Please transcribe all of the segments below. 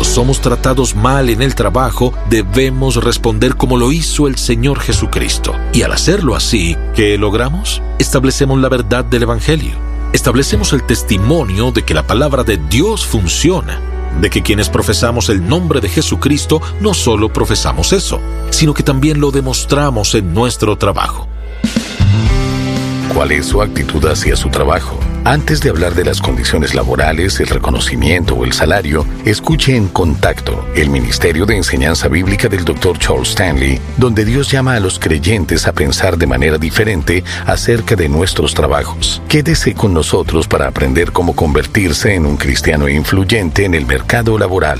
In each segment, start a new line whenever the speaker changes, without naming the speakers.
cuando somos tratados mal en el trabajo, debemos responder como lo hizo el Señor Jesucristo. Y al hacerlo así, ¿qué logramos? Establecemos la verdad del Evangelio. Establecemos el testimonio de que la palabra de Dios funciona, de que quienes profesamos el nombre de Jesucristo no solo profesamos eso, sino que también lo demostramos en nuestro trabajo.
¿Cuál es su actitud hacia su trabajo? Antes de hablar de las condiciones laborales, el reconocimiento o el salario, escuche En Contacto, el Ministerio de Enseñanza Bíblica del Dr. Charles Stanley, donde Dios llama a los creyentes a pensar de manera diferente acerca de nuestros trabajos. Quédese con nosotros para aprender cómo convertirse en un cristiano influyente en el mercado laboral.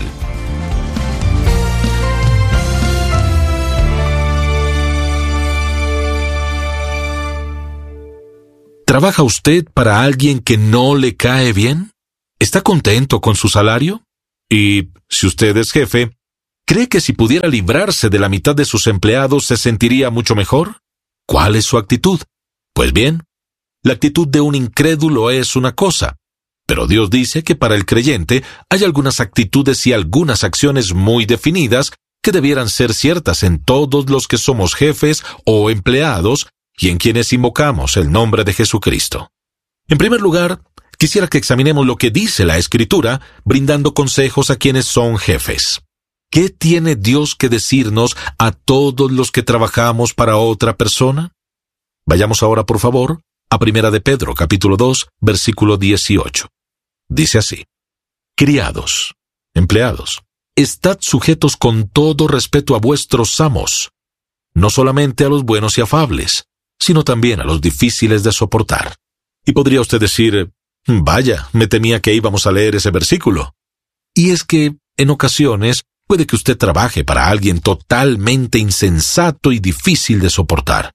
¿Trabaja usted para alguien que no le cae bien? ¿Está contento con su salario? Y, si usted es jefe, ¿cree que si pudiera librarse de la mitad de sus empleados se sentiría mucho mejor? ¿Cuál es su actitud? Pues bien, la actitud de un incrédulo es una cosa, pero Dios dice que para el creyente hay algunas actitudes y algunas acciones muy definidas que debieran ser ciertas en todos los que somos jefes o empleados y en quienes invocamos el nombre de Jesucristo. En primer lugar, quisiera que examinemos lo que dice la Escritura, brindando consejos a quienes son jefes. ¿Qué tiene Dios que decirnos a todos los que trabajamos para otra persona? Vayamos ahora, por favor, a 1 de Pedro, capítulo 2, versículo 18. Dice así: Criados, empleados, estad sujetos con todo respeto a vuestros amos, no solamente a los buenos y afables, sino también a los difíciles de soportar. Y podría usted decir, vaya, me temía que íbamos a leer ese versículo. Y es que, en ocasiones, puede que usted trabaje para alguien totalmente insensato y difícil de soportar.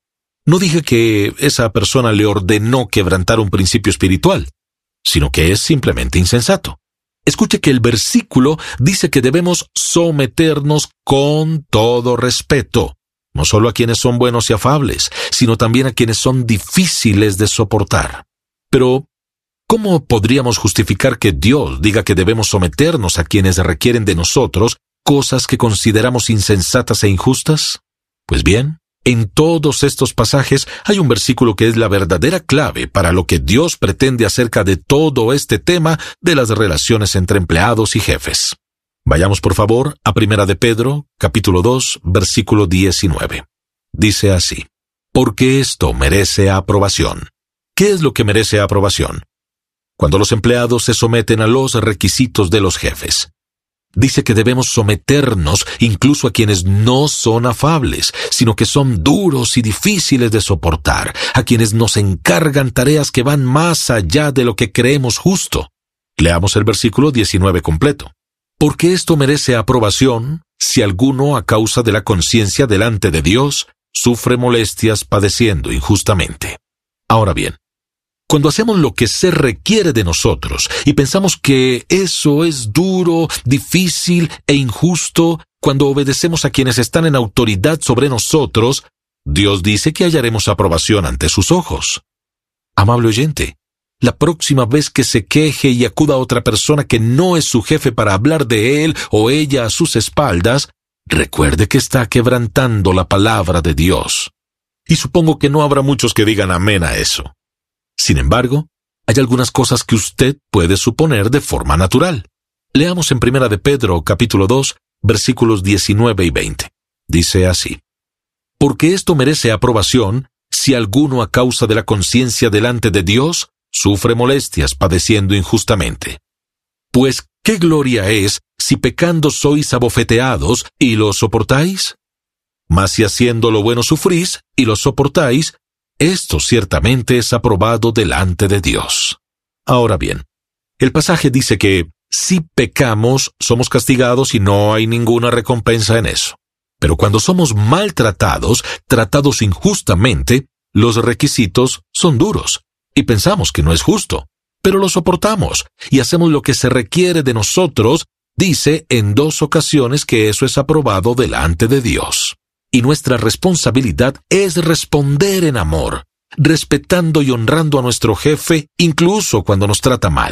No dije que esa persona le ordenó quebrantar un principio espiritual, sino que es simplemente insensato. Escuche que el versículo dice que debemos someternos con todo respeto, no solo a quienes son buenos y afables, sino también a quienes son difíciles de soportar. Pero, ¿cómo podríamos justificar que Dios diga que debemos someternos a quienes requieren de nosotros cosas que consideramos insensatas e injustas? Pues bien, en todos estos pasajes hay un versículo que es la verdadera clave para lo que Dios pretende acerca de todo este tema de las relaciones entre empleados y jefes. Vayamos por favor a 1 de Pedro, capítulo 2, versículo 19. Dice así: Porque esto merece aprobación. ¿Qué es lo que merece aprobación? Cuando los empleados se someten a los requisitos de los jefes. Dice que debemos someternos incluso a quienes no son afables, sino que son duros y difíciles de soportar, a quienes nos encargan tareas que van más allá de lo que creemos justo. Leamos el versículo 19 completo. Porque esto merece aprobación si alguno, a causa de la conciencia delante de Dios, sufre molestias padeciendo injustamente. Ahora bien, cuando hacemos lo que se requiere de nosotros y pensamos que eso es duro, difícil e injusto, cuando obedecemos a quienes están en autoridad sobre nosotros, Dios dice que hallaremos aprobación ante sus ojos. Amable oyente, la próxima vez que se queje y acuda a otra persona que no es su jefe para hablar de él o ella a sus espaldas, recuerde que está quebrantando la palabra de Dios. Y supongo que no habrá muchos que digan amén a eso. Sin embargo, hay algunas cosas que usted puede suponer de forma natural. Leamos en 1 de Pedro, capítulo 2, versículos 19 y 20. Dice así: Porque esto merece aprobación si alguno a causa de la conciencia delante de Dios sufre molestias padeciendo injustamente. Pues, ¿qué gloria es si pecando sois abofeteados y lo soportáis? Mas si haciendo lo bueno sufrís y lo soportáis, esto ciertamente es aprobado delante de Dios. Ahora bien, el pasaje dice que si pecamos somos castigados y no hay ninguna recompensa en eso. Pero cuando somos maltratados, tratados injustamente, los requisitos son duros. Y pensamos que no es justo, pero lo soportamos y hacemos lo que se requiere de nosotros. Dice en 2 ocasiones que eso es aprobado delante de Dios. Y nuestra responsabilidad es responder en amor, respetando y honrando a nuestro jefe incluso cuando nos trata mal,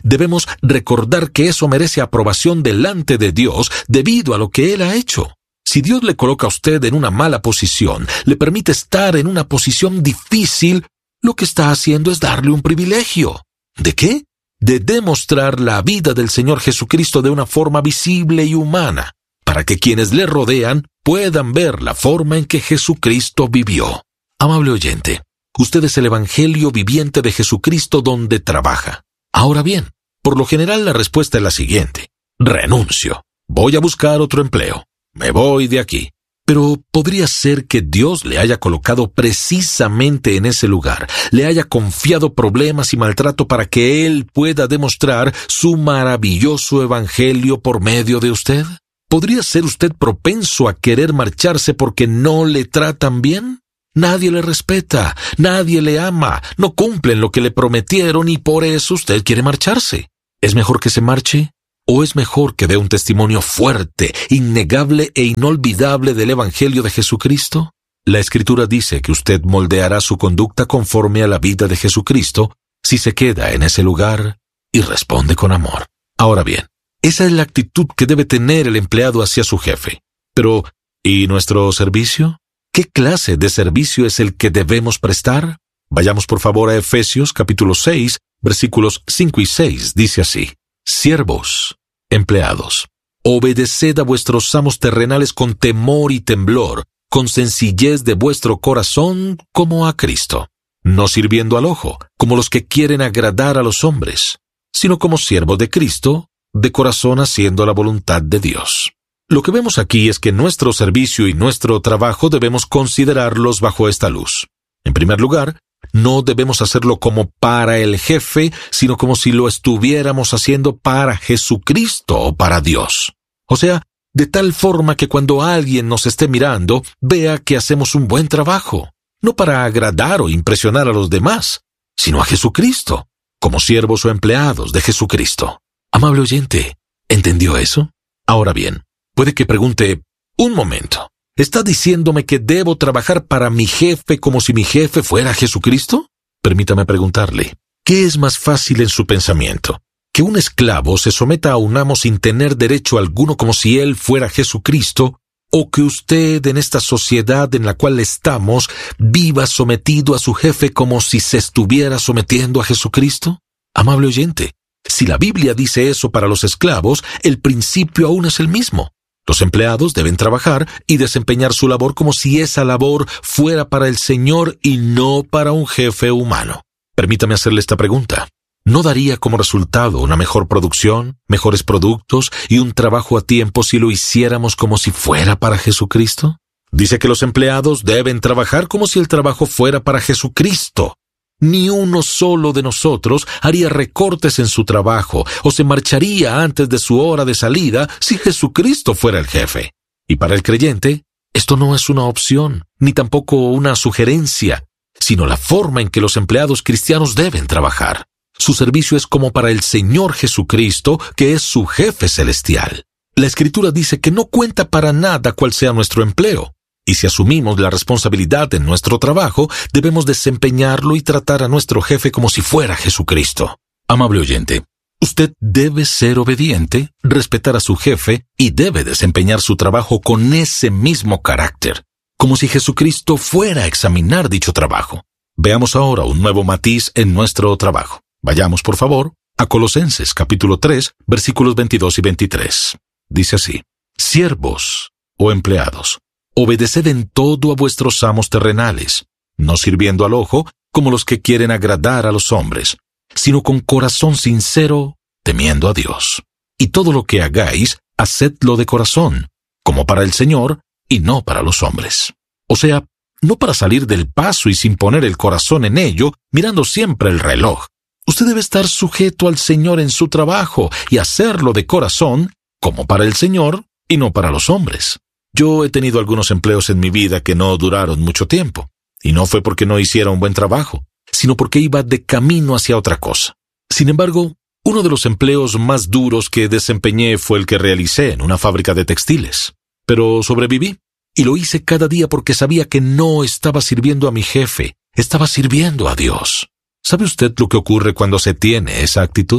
debemos recordar que eso merece aprobación delante de Dios debido a lo que Él ha hecho. Si Dios le coloca a usted en una mala posición, le permite estar en una posición difícil, lo que está haciendo es darle un privilegio. ¿De qué? De demostrar la vida del Señor Jesucristo de una forma visible y humana, para que quienes le rodean puedan ver la forma en que Jesucristo vivió. Amable oyente, usted es el Evangelio viviente de Jesucristo donde trabaja. Ahora bien, por lo general la respuesta es la siguiente: renuncio. Voy a buscar otro empleo. Me voy de aquí. Pero podría ser que Dios le haya colocado precisamente en ese lugar, le haya confiado problemas y maltrato para que Él pueda demostrar su maravilloso evangelio por medio de usted. ¿Podría ser usted propenso a querer marcharse porque no le tratan bien? Nadie le respeta, nadie le ama, no cumplen lo que le prometieron y por eso usted quiere marcharse. ¿Es mejor que se marche? ¿O es mejor que dé un testimonio fuerte, innegable e inolvidable del Evangelio de Jesucristo? La Escritura dice que usted moldeará su conducta conforme a la vida de Jesucristo si se queda en ese lugar y responde con amor. Ahora bien, esa es la actitud que debe tener el empleado hacia su jefe. Pero, ¿y nuestro servicio? ¿Qué clase de servicio es el que debemos prestar? Vayamos por favor a Efesios capítulo 6, versículos 5 y 6, dice así: Siervos, empleados, obedeced a vuestros amos terrenales con temor y temblor, con sencillez de vuestro corazón como a Cristo, no sirviendo al ojo, como los que quieren agradar a los hombres, sino como siervos de Cristo, de corazón haciendo la voluntad de Dios. Lo que vemos aquí es que nuestro servicio y nuestro trabajo debemos considerarlos bajo esta luz. En primer lugar, no debemos hacerlo como para el jefe, sino como si lo estuviéramos haciendo para Jesucristo o para Dios. O sea, de tal forma que cuando alguien nos esté mirando, vea que hacemos un buen trabajo, no para agradar o impresionar a los demás, sino a Jesucristo, como siervos o empleados de Jesucristo. Amable oyente, ¿entendió eso? Ahora bien, puede que pregunte: un momento, ¿está diciéndome que debo trabajar para mi jefe como si mi jefe fuera Jesucristo? Permítame preguntarle, ¿qué es más fácil en su pensamiento? ¿Que un esclavo se someta a un amo sin tener derecho alguno como si él fuera Jesucristo? ¿O que usted en esta sociedad en la cual estamos viva sometido a su jefe como si se estuviera sometiendo a Jesucristo? Amable oyente, si la Biblia dice eso para los esclavos, el principio aún es el mismo. Los empleados deben trabajar y desempeñar su labor como si esa labor fuera para el Señor y no para un jefe humano. Permítame hacerle esta pregunta. ¿No daría como resultado una mejor producción, mejores productos y un trabajo a tiempo si lo hiciéramos como si fuera para Jesucristo? Dice que los empleados deben trabajar como si el trabajo fuera para Jesucristo. Ni uno solo de nosotros haría recortes en su trabajo o se marcharía antes de su hora de salida si Jesucristo fuera el jefe. Y para el creyente, esto no es una opción, ni tampoco una sugerencia, sino la forma en que los empleados cristianos deben trabajar. Su servicio es como para el Señor Jesucristo, que es su jefe celestial. La Escritura dice que no cuenta para nada cuál sea nuestro empleo. Y si asumimos la responsabilidad en nuestro trabajo, debemos desempeñarlo y tratar a nuestro jefe como si fuera Jesucristo. Amable oyente, usted debe ser obediente, respetar a su jefe y debe desempeñar su trabajo con ese mismo carácter, como si Jesucristo fuera a examinar dicho trabajo. Veamos ahora un nuevo matiz en nuestro trabajo. Vayamos, por favor, a Colosenses capítulo 3, versículos 22 y 23. Dice así: Siervos o empleados, obedeced en todo a vuestros amos terrenales, no sirviendo al ojo como los que quieren agradar a los hombres, sino con corazón sincero, temiendo a Dios. Y todo lo que hagáis, hacedlo de corazón, como para el Señor y no para los hombres. O sea, no para salir del paso y sin poner el corazón en ello, mirando siempre el reloj. Usted debe estar sujeto al Señor en su trabajo y hacerlo de corazón, como para el Señor y no para los hombres. Yo he tenido algunos empleos en mi vida que no duraron mucho tiempo, y no fue porque no hiciera un buen trabajo, sino porque iba de camino hacia otra cosa. Sin embargo, uno de los empleos más duros que desempeñé fue el que realicé en una fábrica de textiles. Pero sobreviví, y lo hice cada día porque sabía que no estaba sirviendo a mi jefe, estaba sirviendo a Dios. ¿Sabe usted lo que ocurre cuando se tiene esa actitud?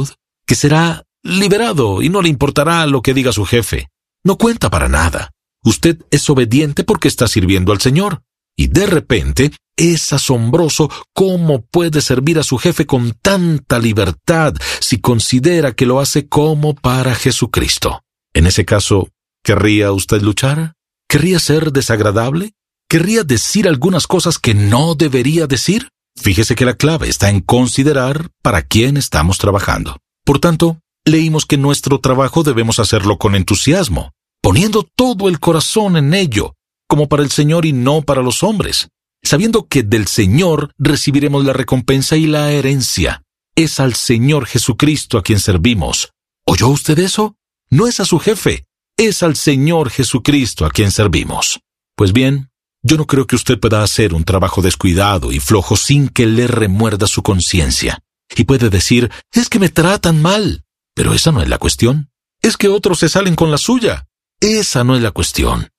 que será liberado y no le importará lo que diga su jefe. No cuenta para nada. Usted es obediente porque está sirviendo al Señor. Y de repente, es asombroso cómo puede servir a su jefe con tanta libertad si considera que lo hace como para Jesucristo. En ese caso, ¿querría usted luchar? ¿Querría ser desagradable? ¿Querría decir algunas cosas que no debería decir? Fíjese que la clave está en considerar para quién estamos trabajando. Por tanto, leímos que nuestro trabajo debemos hacerlo con entusiasmo, poniendo todo el corazón en ello, como para el Señor y no para los hombres, sabiendo que del Señor recibiremos la recompensa y la herencia. Es al Señor Jesucristo a quien servimos. ¿Oyó usted eso? No es a su jefe, es al Señor Jesucristo a quien servimos. Pues bien, yo no creo que usted pueda hacer un trabajo descuidado y flojo sin que le remuerda su conciencia. Y puede decir, es que me tratan mal. Pero esa no es la cuestión. Es que otros se salen con la suya. Esa no es la cuestión.